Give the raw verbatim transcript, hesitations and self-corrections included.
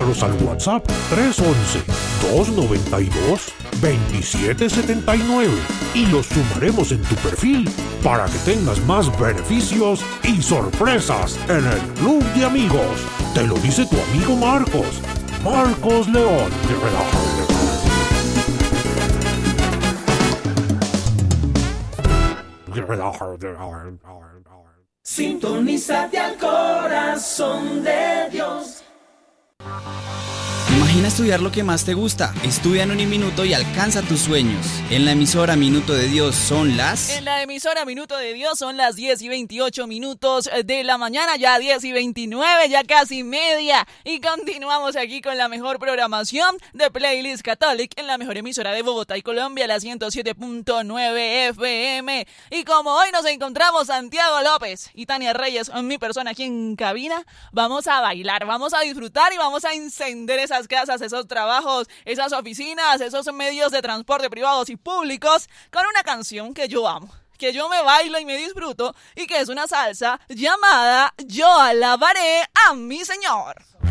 Agrégalos al WhatsApp tres once, dos noventa y dos, veintisiete setenta y nueve y los sumaremos en tu perfil para que tengas más beneficios y sorpresas en el Club de Amigos. Te lo dice tu amigo Marcos. Marcos León. Sintonízate al corazón de Dios. Imagina estudiar lo que más te gusta. Estudia en Uniminuto y alcanza tus sueños. En la emisora Minuto de Dios son las... En la emisora Minuto de Dios son las diez y veintiocho minutos de la mañana, ya diez y veintinueve, ya casi media. Y continuamos aquí con la mejor programación de Playlist Catholic en la mejor emisora de Bogotá y Colombia, la ciento siete punto nueve F M. Y como hoy nos encontramos Santiago López y Tania Reyes, mi persona aquí en cabina, vamos a bailar, vamos a disfrutar y vamos a encender esas casas, esos trabajos, esas oficinas, esos medios de transporte privados y públicos con una canción que yo amo, que yo me bailo y me disfruto y que es una salsa llamada Yo alabaré a mi Señor.